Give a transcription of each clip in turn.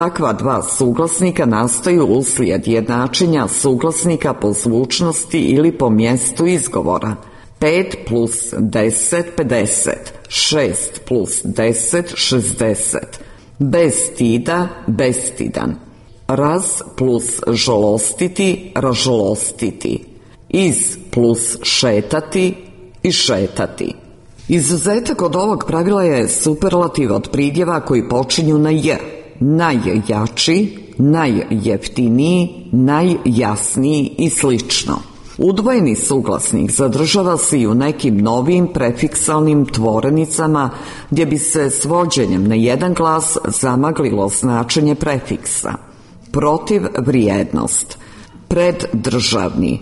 Takva dva suglasnika nastaju uslijed jednačenja suglasnika po zvučnosti ili po mjestu izgovora. 5 plus 10, 50. 6 plus 10, 60. Bez stida, bestidan. Raz plus žalostiti, ražalostiti. Iz plus šetati i šetati. Izuzetak od ovog pravila je superlativ od pridjeva koji počinju na j. Najjači, najjeftiniji, najjasniji i slično. Udvojeni suglasnik zadržava se i u nekim novim prefiksalnim tvorenicama gdje bi se svođenjem na jedan glas zamaglilo značenje prefiksa. Protiv vrijednost, preddržavni,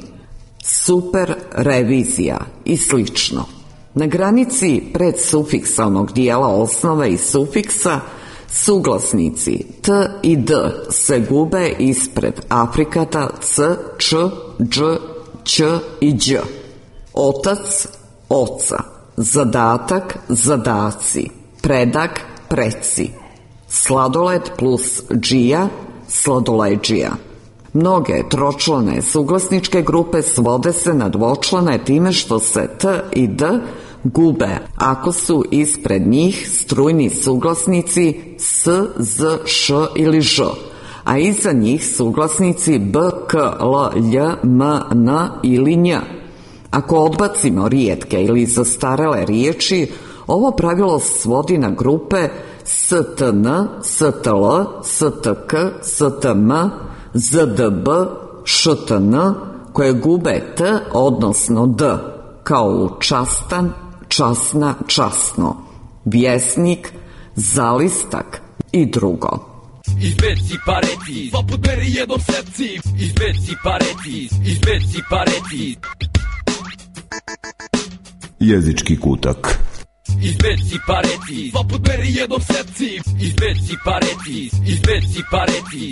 super revizija i slično. Na granici predsufiksalnog dijela osnove i sufiksa suglasnici t i d se gube ispred afrikata c, č, dž, ć i đ. Otac, oca. Zadatak, zadaci. Predak, preci. Sladoled plus džija, sladoleđija. Mnoge tročlane suglasničke grupe svode se na dvočlane time što se t i d gube ako su ispred njih strujni suglasnici s, z, š ili ž, a iza njih suglasnici b, k, l, lj, m, n ili nj. Ako odbacimo rijetke ili zastarele riječi, ovo pravilo svodi na grupe stn, stl, stk, stm, zdb, štn, koje gube t, odnosno d, kao u častan, časna, časno, vjesnik, zalistak i drugo. Izbeci pareti, poput beri jednom sepci. Izbeci pareti, izbeci pareti. Jezički kutak. Izbeci pareti, poput beri jednom sepci. Izbeci pareti, izbeci pareti.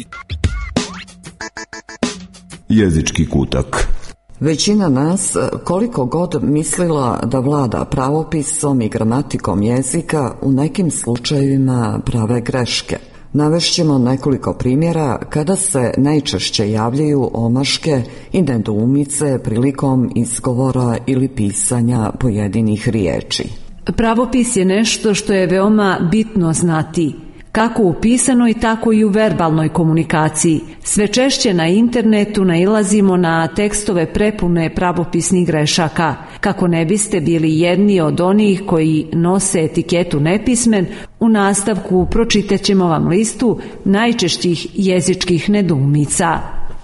Jezički kutak. Većina nas, koliko god mislila da vlada pravopisom i gramatikom jezika, u nekim slučajevima prave greške. Navešćemo nekoliko primjera kada se najčešće javljaju omaške i nedoumice prilikom izgovora ili pisanja pojedinih riječi. Pravopis je nešto što je veoma bitno znati, kako u pisanoj, tako i u verbalnoj komunikaciji. Sve češće na internetu nailazimo na tekstove prepune pravopisnih grešaka. Kako ne biste bili jedni od onih koji nose etiketu nepismen, u nastavku pročitat ćemo vam listu najčešćih jezičkih nedoumica.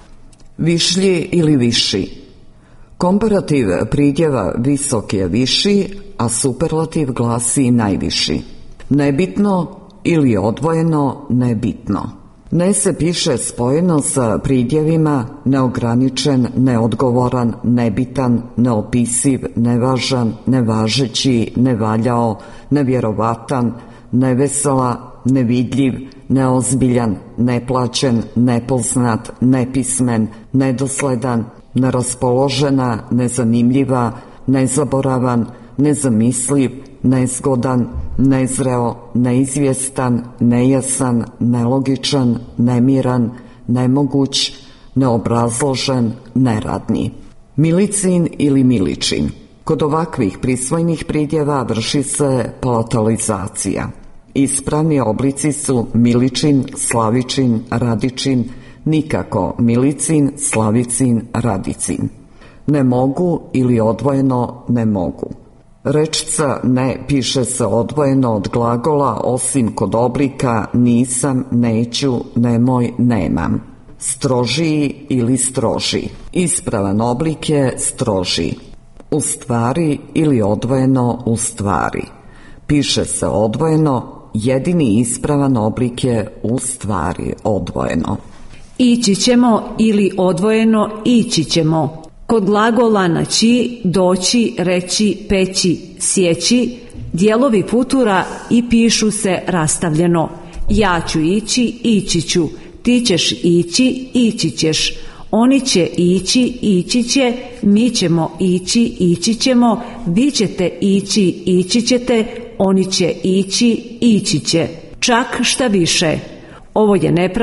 Višlji ili viši. Komparativ pridjeva visok je viši, a superlativ glasi najviši. Nebitno ili odvojeno nebitno. Ne se piše spojeno sa pridjevima neograničen, neodgovoran, nebitan, neopisiv, nevažan, nevažeći, nevaljao, nevjerovatan, nevesela, nevidljiv, neozbiljan, neplaćen, nepoznat, nepismen, nedosledan, neraspoložena, nezanimljiva, nezaboravan, nezamisliv, nezgodan, nezreo, neizvjestan, nejasan, nelogičan, nemiran, nemoguć, neobrazložen, neradni. Milicin ili miličin. Kod ovakvih prisvojnih pridjeva vrši se palatalizacija. Ispravni oblici su miličin, slavičin, radičin, nikako milicin, slavicin, radicin. Ne mogu ili odvojeno ne mogu. Rečca ne piše se odvojeno od glagola osim kod oblika nisam, neću, nemoj, nemam. Strožiji ili stroži. Ispravan oblik je strožiji. U stvari ili odvojeno u stvari. Piše se odvojeno, jedini ispravan oblik je u stvari odvojeno. Ići ćemo ili odvojeno ići ćemo. Kod glagola naći, doći, reći, peći, sjeći, dijelovi futura i pišu se rastavljeno. Ja ću ići, ići ću. Ti ćeš ići, ići ćeš. Oni će ići, ići će. Mi ćemo ići, ići ćemo. Vi ćete ići, ići ćete. Oni će ići, ići će. Čak šta više. Ovo je nepravda